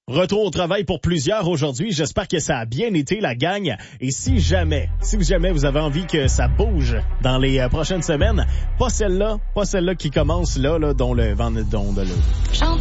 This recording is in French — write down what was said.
Retour au travail pour plusieurs aujourd'hui. J'espère que ça a bien été, la gang. Et si jamais vous avez envie que ça bouge dans les prochaines semaines, pas celle-là qui commence là, dont le